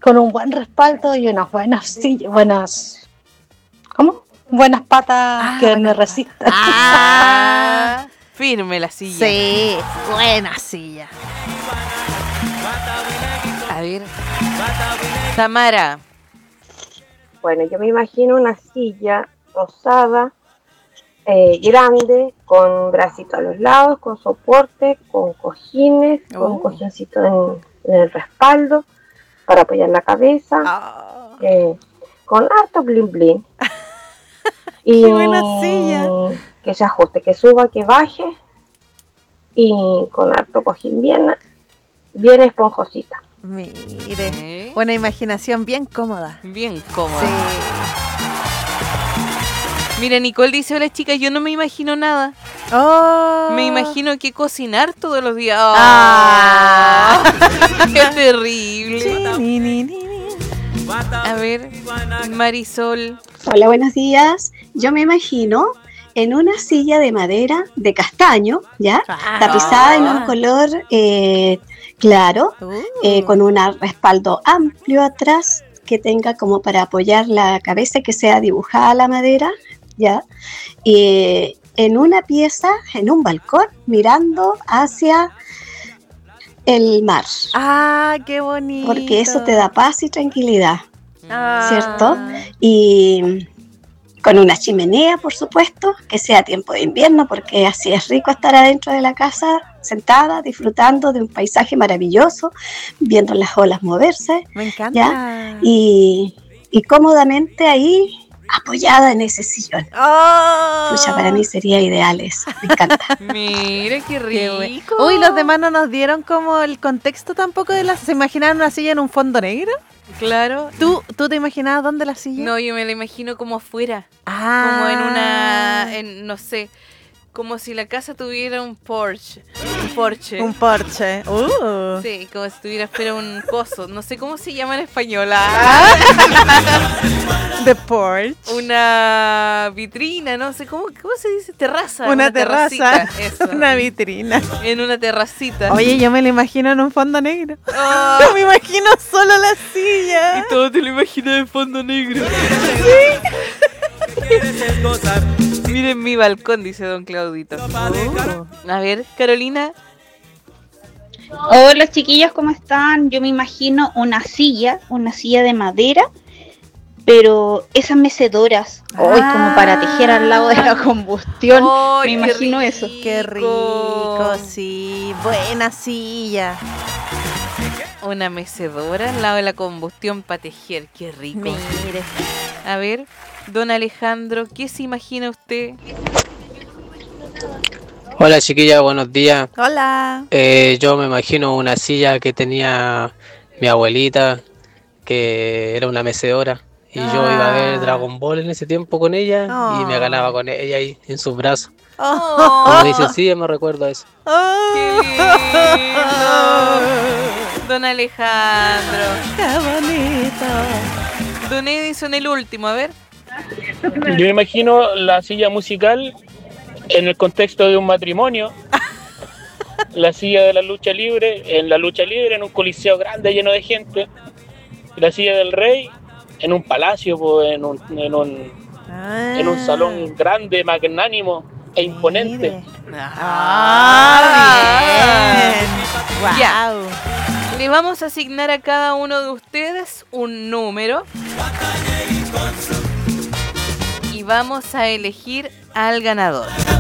con un buen respaldo y unas buenas sillas, ¿cómo? Buenas patas que me resistan. Firme la silla. Sí, buena silla. A ver, Tamara. Bueno, yo me imagino una silla rosada, grande, con bracitos a los lados, con soporte, con cojines, con un cojincito en el respaldo para apoyar la cabeza, con harto blin blin. Y ¡qué buena silla! Que se ajuste, que suba, que baje, y con harto cojín bien esponjosita. Mire, una imaginación bien cómoda. Bien cómoda. Sí. Mira, Nicole dice, hola chicas, yo no me imagino nada. Me imagino que cocinar todos los días. ¡Qué terrible! A ver, Marisol. Hola, buenos días. Yo me imagino en una silla de madera de castaño, ¿ya? Tapizada en un color claro, con un respaldo amplio atrás que tenga como para apoyar la cabeza, que sea dibujada la madera, ¿ya? En una pieza, en un balcón, mirando hacia el mar. ¡Qué bonito! Porque eso te da paz y tranquilidad, ¿cierto? Y con una chimenea, por supuesto, que sea tiempo de invierno, porque así es rico estar adentro de la casa, sentada, disfrutando de un paisaje maravilloso, viendo las olas moverse. Me encanta. ¿Ya? Y cómodamente ahí, apoyada en ese sillón. Pucha, para mí sería ideal eso. Me encanta. Mira, qué rico. Uy, los demás no nos dieron como el contexto tampoco de la... ¿Se imaginaron una silla en un fondo negro? Claro. ¿Tú te imaginabas dónde la silla? No, yo me la imagino como afuera. Como en una... no sé... Como si la casa tuviera un porche. Un porche. Sí, como si tuviera fuera un coso. No sé cómo se llama en español. The porch. Una vitrina, no sé, ¿cómo se dice? Terraza. Una terraza. Eso. Una vitrina. En una terracita. Oye, yo me la imagino en un fondo negro. No me imagino solo la silla. Y todo te lo imaginas en fondo negro. Sí. Miren mi balcón, dice don Claudito. A ver, Carolina. Hola chiquillos, ¿cómo están? Yo me imagino una silla de madera, pero esas mecedoras, como para tejer al lado de la combustión. Me imagino eso. Qué rico, sí. Buena silla. Una mecedora al lado de la combustión para tejer. Qué rico. Mire. A ver, don Alejandro, ¿qué se imagina usted? Hola chiquilla, buenos días. Hola. Yo me imagino una silla que tenía mi abuelita, que era una mecedora, y yo iba a ver Dragon Ball en ese tiempo con ella y me ganaba con ella ahí en sus brazos. Como dice, sí, me recuerdo eso. ¡Qué lindo! Don Alejandro. ¡Qué bonito! Don Edison, el último, a ver. Yo me imagino la silla musical en el contexto de un matrimonio, la silla de la lucha libre, en un coliseo grande lleno de gente, y la silla del rey en un palacio, en un salón grande, magnánimo e imponente. Bien. Ya. Le vamos a asignar a cada uno de ustedes un número y vamos a elegir al ganador.